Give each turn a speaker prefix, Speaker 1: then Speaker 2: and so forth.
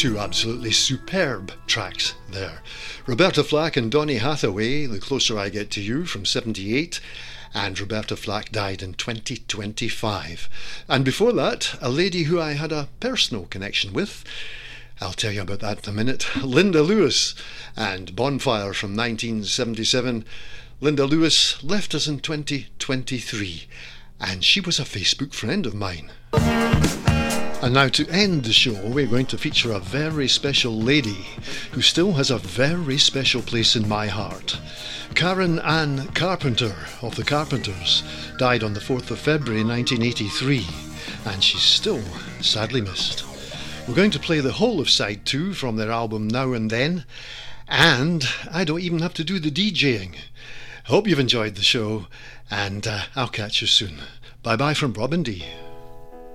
Speaker 1: Two absolutely superb tracks there. Roberta Flack and Donny Hathaway, The Closer I Get to You from 78, and Roberta Flack died in 2025. And before that, a lady who I had a personal connection with, I'll tell you about that in a minute, Linda Lewis, and Bonfire from 1977. Linda Lewis left us in 2023, and she was a Facebook friend of mine. And now to end the show, we're going to feature a very special lady who still has a very special place in my heart. Karen Ann Carpenter of the Carpenters died on the 4th of February 1983, and she's still sadly missed. We're going to play the whole of side 2 from their album Now and Then, and I don't even have to do the DJing. Hope you've enjoyed the show, and I'll catch you soon. Bye bye from Robin D.